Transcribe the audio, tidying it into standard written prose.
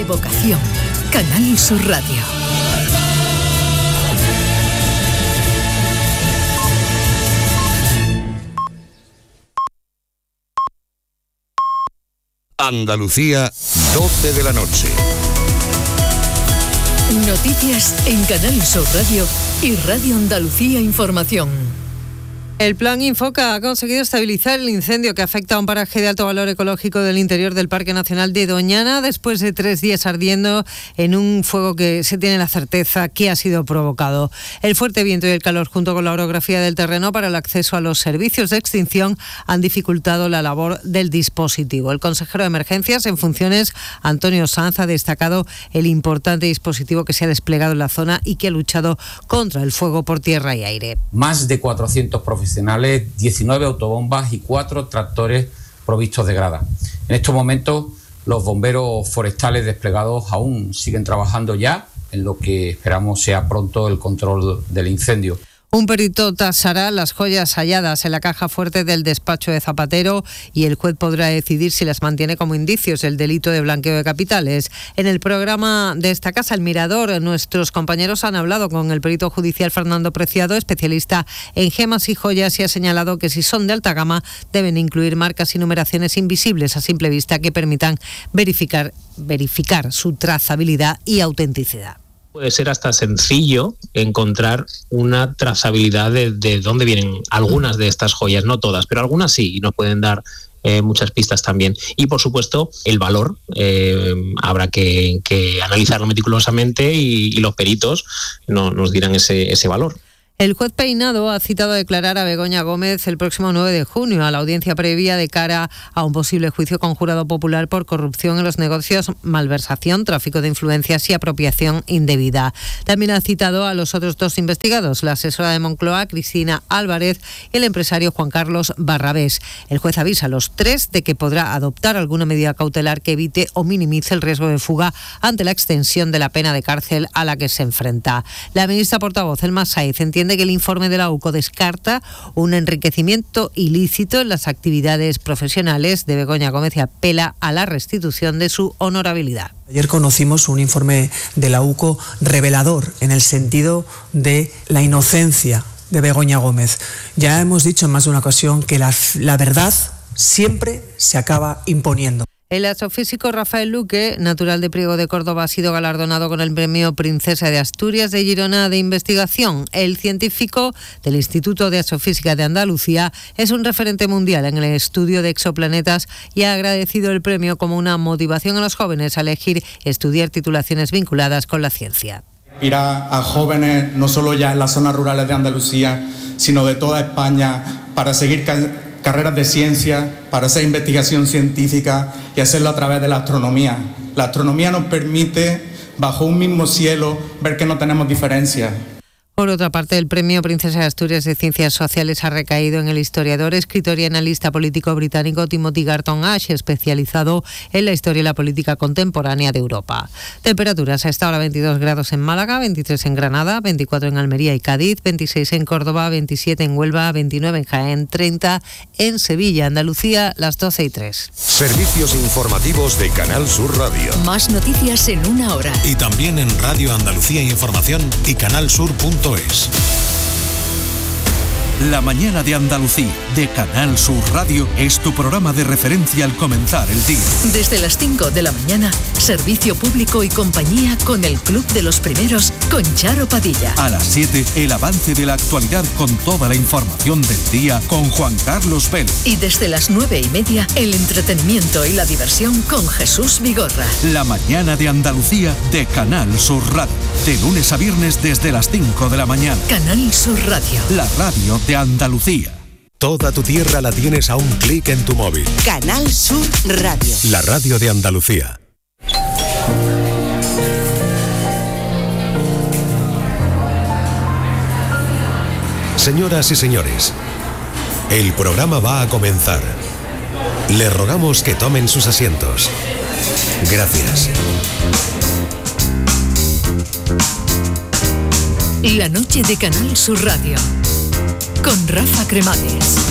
Evocación. Canal Sur Radio. Andalucía, 12 de la noche. Noticias en Canal Sur Radio y Radio Andalucía Información. El Plan Infoca ha conseguido estabilizar el incendio que afecta a un paraje de alto valor ecológico del interior del Parque Nacional de Doñana después de 3 días ardiendo en un fuego que se tiene la certeza que ha sido provocado. El fuerte viento y el calor junto con la orografía del terreno para el acceso a los servicios de extinción han dificultado la labor del dispositivo. El consejero de Emergencias en funciones, Antonio Sanz, ha destacado el importante dispositivo que se ha desplegado en la zona y que ha luchado contra el fuego por tierra y aire. Más de 400 profesionales, 19 autobombas y 4 tractores provistos de grada. En estos momentos, los bomberos forestales desplegados aún siguen trabajando ya en lo que esperamos sea pronto el control del incendio. Un perito tasará las joyas halladas en la caja fuerte del despacho de Zapatero y el juez podrá decidir si las mantiene como indicios del delito de blanqueo de capitales. En el programa de esta casa, El Mirador, nuestros compañeros han hablado con el perito judicial Fernando Preciado, especialista en gemas y joyas, y ha señalado que si son de alta gama deben incluir marcas y numeraciones invisibles a simple vista que permitan verificar su trazabilidad y autenticidad. Puede ser hasta sencillo encontrar una trazabilidad de dónde vienen algunas de estas joyas, no todas, pero algunas sí, y nos pueden dar muchas pistas también. Y por supuesto, el valor, habrá que analizarlo meticulosamente y los peritos nos dirán ese valor. El juez Peinado ha citado a declarar a Begoña Gómez el próximo 9 de junio a la audiencia previa de cara a un posible juicio con jurado popular por corrupción en los negocios, malversación, tráfico de influencias y apropiación indebida. También ha citado a los otros 2 investigados, la asesora de Moncloa, Cristina Álvarez, y el empresario Juan Carlos Barrabés. El juez avisa a los 3 de que podrá adoptar alguna medida cautelar que evite o minimice el riesgo de fuga ante la extensión de la pena de cárcel a la que se enfrenta. La ministra portavoz, Elma Sáez, entiende que el informe de la UCO descarta un enriquecimiento ilícito en las actividades profesionales de Begoña Gómez y apela a la restitución de su honorabilidad. Ayer conocimos un informe de la UCO revelador en el sentido de la inocencia de Begoña Gómez. Ya hemos dicho en más de una ocasión que la verdad siempre se acaba imponiendo. El astrofísico Rafael Luque, natural de Priego de Córdoba, ha sido galardonado con el Premio Princesa de Asturias de Girona de Investigación. El científico del Instituto de Astrofísica de Andalucía es un referente mundial en el estudio de exoplanetas y ha agradecido el premio como una motivación a los jóvenes a elegir estudiar titulaciones vinculadas con la ciencia. Ir a jóvenes, no solo ya en las zonas rurales de Andalucía, sino de toda España, para seguir carreras de ciencia, para hacer investigación científica y hacerlo a través de la astronomía. La astronomía nos permite, bajo un mismo cielo, ver que no tenemos diferencias. Por otra parte, el Premio Princesa de Asturias de Ciencias Sociales ha recaído en el historiador, escritor y analista político británico Timothy Garton Ash, especializado en la historia y la política contemporánea de Europa. Temperaturas: a esta hora 22 grados en Málaga, 23 en Granada, 24 en Almería y Cádiz, 26 en Córdoba, 27 en Huelva, 29 en Jaén, 30 en Sevilla. Andalucía, las 12:03. Servicios informativos de Canal Sur Radio. Más noticias en una hora. Y también en Radio Andalucía Información y canalsur.es. La mañana de Andalucía, de Canal Sur Radio, es tu programa de referencia al comenzar el día. Desde las 5 de la mañana, servicio público y compañía con el Club de los Primeros, con Charo Padilla. A las 7, el avance de la actualidad con toda la información del día con Juan Carlos Vélez. Y desde las 9:30, el entretenimiento y la diversión con Jesús Vigorra. La mañana de Andalucía, de Canal Sur Radio. De lunes a viernes desde las 5 de la mañana. Canal Sur Radio. La radio de Andalucía. Toda tu tierra la tienes a un clic en tu móvil. Canal Sur Radio. La radio de Andalucía. Señoras y señores, el programa va a comenzar. Les rogamos que tomen sus asientos. Gracias. La noche de Canal Sur Radio con Rafa Cremades.